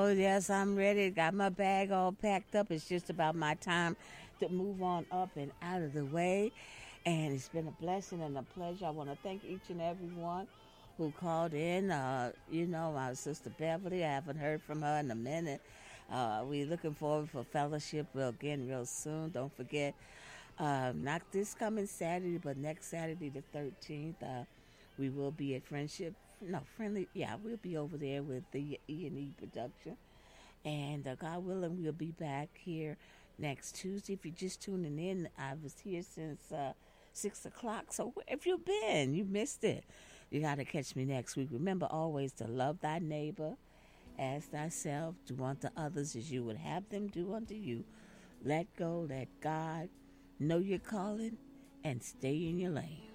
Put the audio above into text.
yes, I'm ready. Got my bag all packed up. It's just about my time to move on up and out of the way. And it's been a blessing and a pleasure. I want to thank each and every one who called in. My sister Beverly, I haven't heard from her in a minute. We're looking forward for fellowship again real soon. Don't forget, not this coming Saturday, but next Saturday, the 13th, we will be at Friendship. No, Friendly. Yeah, we'll be over there with the E&E production. And God willing, we'll be back here next Tuesday. If you're just tuning in, I was here since 6 o'clock. So where have you been? You missed it. You got to catch me next week. Remember always to love thy neighbor as thyself. Do unto others as you would have them do unto you. Let go, let God know your calling, and stay in your lane.